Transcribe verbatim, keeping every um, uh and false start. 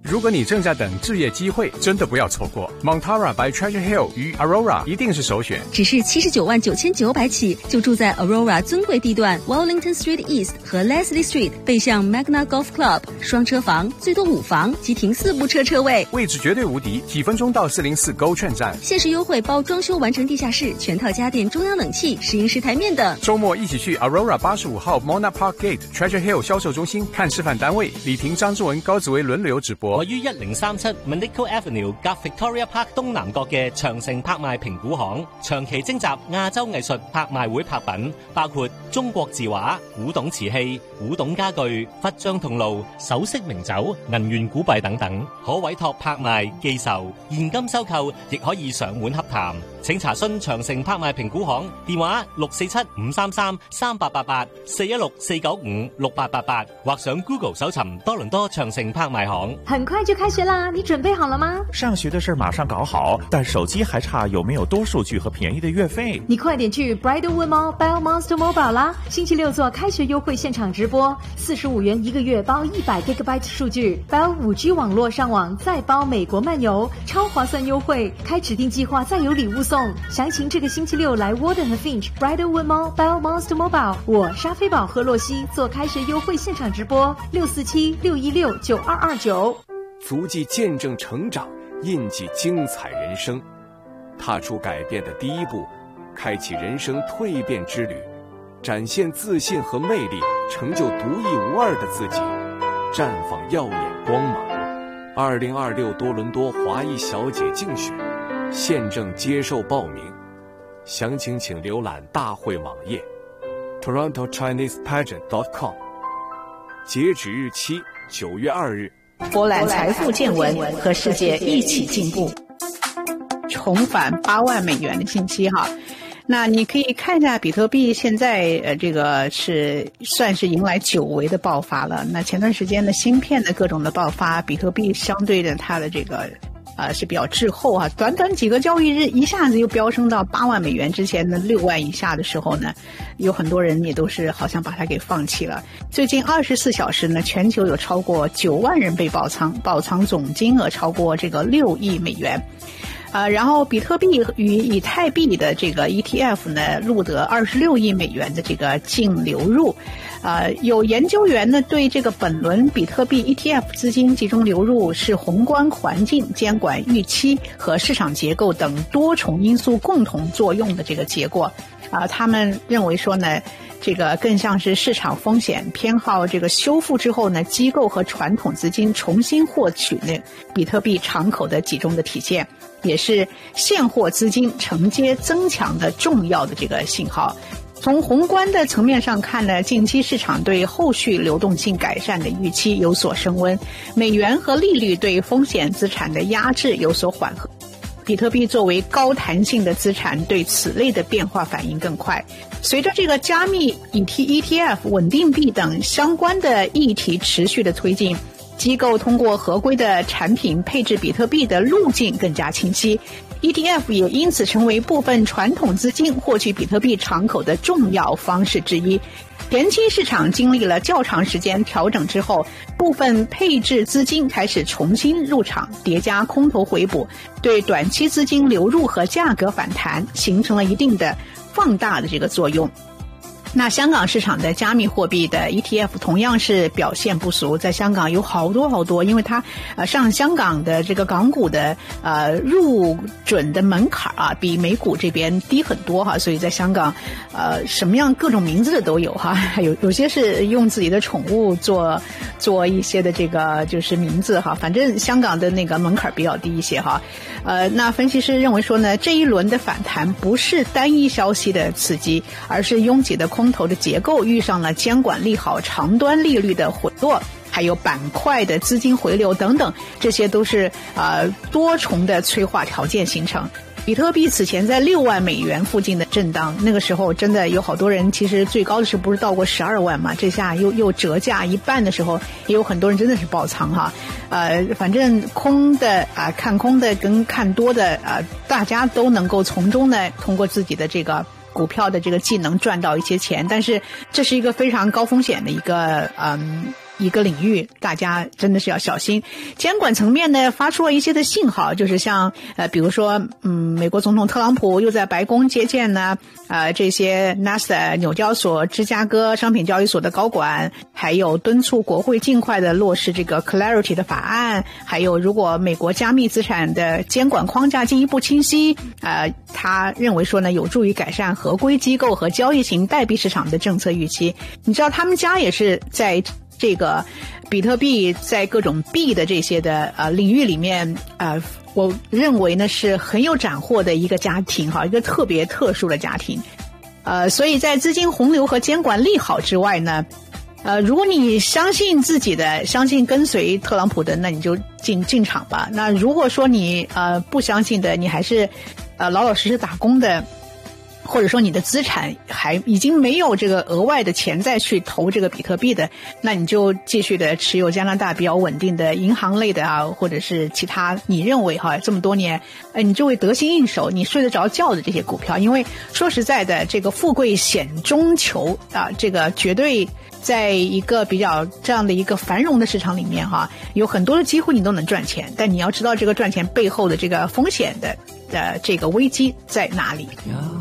如果你正在等置业机会，真的不要错过 Montara by Treasure Hill 与 Aurora 一定是首选。 只是七十九万九千九百起，就住在 Aurora 尊贵地段 Wellington Street East 和 Leslie Street， 背向 Magna Golf Club， 双车房，最多五房，即停四部车车位， 位置绝对无敌，几分钟到四零四 GO 券站。 限时优惠包装修完成地下室、全套家电、中央冷气、石英石台面等。 周末一起去 Aurora 八十五号 Mona Park Gate Treasure Hill 销售中心看示范单位，李婷、张志文、高子薇轮流直播。 位於一零三七 Manico Avenue 夾 Victoria Park 東南角嘅長城拍賣評估行，長期徵集亞洲藝術拍賣會拍品，包括中國字畫、古董瓷器、古董家具、佛像銅爐、首飾名酒、銀元古幣等等，可委託拍賣、寄售、現金收購，亦可以上門洽談。請查詢長城拍賣評估行電話六四七五三三三八八八四一六四九五六八八八，或上 Google 搜尋多倫多長城拍賣行。 很快就開學啦，你準備好了嗎？ 上學的事馬上搞好，但手機還差有沒有多數據和便宜的月費？ 你快點去 Bridalwood Mall Bell Monster Mobile 啦！星期六做開學優惠現場直播，四十五元一個月包一百 gigabyte 數據 ，Bell 五 G 網絡上網再包美國漫遊，超划算優惠！開指定計劃再有禮物送。詳情這個星期六來 Warden 和 Finch Bridalwood Mall Bell Monster Mobile， 我莎菲寶和洛西做開學優惠現場直播，六四七六一六九二二九。 足跡見證成長，印記精彩人生，踏出改變的第一步，開啟人生蛻變之旅，展現自信和魅力，成就獨一無二的自己，綻放耀眼光芒。二零二六多倫多華裔小姐競選現正接受報名，詳情請瀏覽大會網頁 toronto chinese pageant dot com， 截止日期九月二日。 博覽財富見聞，和世界一起進步。重返八萬美元的信息哈，那你可以看一下比特幣現在呃這個是算是迎來久違的爆發了。那前段時間的芯片的各種的爆發，比特幣相對的它的這個呃是比較滯後啊，短短幾個交易日一下子又飆升到八萬美元，之前的六萬以下的時候呢，有很多人也都是好像把它給放棄了。最近二十四小時呢，全球有超過九萬人被爆倉，爆倉總金額超過這個六億美元。呃，然後比特幣與以太幣的這個 E T F 呢，錄得二十六億美元的這個淨流入。呃，有研究員呢對這個本輪比特幣 E T F 資金集中流入是宏觀環境、監管預期和市場結構等多重因素共同作用的這個結果。啊、呃，他們認為說呢，這個更像是市場風險偏好這個修復之後呢，機構和傳統資金重新獲取呢比特幣敞口的集中的體現，也是現貨資金承接增強的重要的這個信號。從宏觀的層面上看呢，近期市場對後續流動性改善的預期有所升溫，美元和利率對風險資產的壓制有所緩和。比特幣作為高彈性的資產，對此類的變化反應更快。隨着這個加密 E T F 穩定幣等相關的議題持續的推進，機構通過合規的產品配置比特幣的路徑更加清晰。E T F 也因此成為部分傳統資金獲取比特幣敞口的重要方式之一。前期市場經歷了較長時間調整之後，部分配置資金開始重新入場，疊加空頭回補，對短期資金流入和價格反彈形成了一定的放大的這個作用。那香港市場的加密貨幣的 E T F 同樣是表現不俗，在香港有好多好多，因為它呃上香港的這個港股的呃入準的門檻啊，比美股這邊低很多哈，所以在香港呃什麼樣各種名字的都有哈，有有些是用自己的寵物做做一些的這個就是名字哈，反正香港的那個門檻比較低一些哈。呃，那分析師認為說呢，這一輪的反彈不是單一消息的刺激，而是擁擠的空頭的結構遇上了監管利好、長端利率的回落，還有板塊的資金回流等等，這些都是呃多重的催化條件形成。比特幣此前在六萬美元附近的震盪，那個時候真的有好多人，其實最高的時候不是到過十二萬嘛？這下又又折價一半的時候，也有很多人真的是爆倉哈。呃，反正空的啊、呃，看空的跟看多的啊、呃，大家都能夠從中呢，通過自己的這個股票的這個技能賺到一些錢，但是這是一個非常高風險的一個嗯。 一个领域，大家真的是要小心。监管层面呢，发出了一些的信号，就是像呃，比如说，嗯，美国总统特朗普又在白宫接见呢，呃，这些 N A S D A Q、纽交所、芝加哥商品交易所的高管，还有敦促国会尽快的落实这个 Clarity 的法案，还有如果美国加密资产的监管框架进一步清晰，呃，他认为说呢，有助于改善合规机构和交易型代币市场的政策预期。你知道他们家也是在这个比特币在各种币的这些的呃领域里面，呃，我认为呢是很有斩获的一个家庭哈，一个特别特殊的家庭。呃，所以在资金洪流和监管利好之外呢，呃，如果你相信自己的，相信跟随特朗普的，那你就进进场吧。那如果说你呃不相信的，你还是呃老老实实打工的，或者说你的资产还已经没有这个额外的钱再去投这个比特币的，那你就继续的持有加拿大比较稳定的银行类的啊，或者是其他你认为哈这么多年呃你就会得心应手，你睡得着觉的这些股票。因为说实在的，这个富贵险中求啊，这个绝对在一个比较这样的一个繁荣的市场里面哈，有很多的机会你都能赚钱，但你要知道这个赚钱背后的这个风险的呃这个危机在哪里。